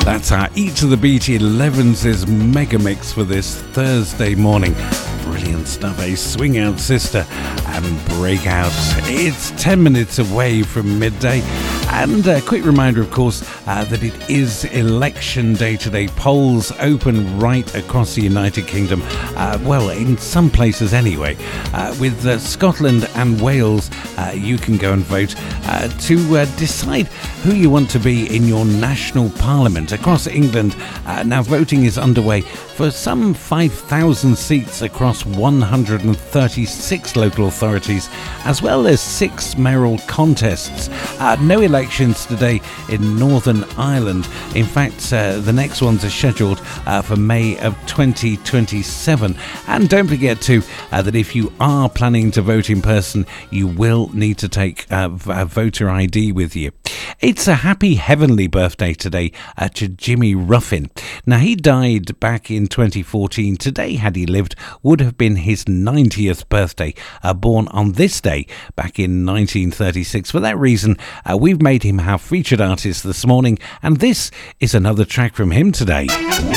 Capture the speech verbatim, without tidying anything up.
That's our Eat to the Beat eleven's mega mix for this Thursday morning. Brilliant stuff, eh? Swing Out Sister and Breakout. It's ten minutes away from midday. And a quick reminder, of course, uh, that it is election day today. Polls open right across the United Kingdom. Uh, well, in some places anyway. Uh, with uh, Scotland and Wales, uh, you can go and vote uh, to uh, decide who you want to be in your national parliament. Across England, uh, now voting is underway for some five thousand seats across one hundred thirty-six local authorities, as well as six mayoral contests. Uh, no elections today in Northern Ireland. In fact, uh, the next ones are scheduled uh, for May of twenty twenty-seven. And don't forget too uh, that if you are planning to vote in person, you will need to take uh, a voter I D with you. It's a happy heavenly birthday today uh, to Jimmy Ruffin. Now, he died back in twenty fourteen. Today, had he lived, would have been his ninetieth birthday, uh, born on this day back in nineteen thirty-six. For that reason, uh, we've made him our featured artist this morning, and this is another track from him today.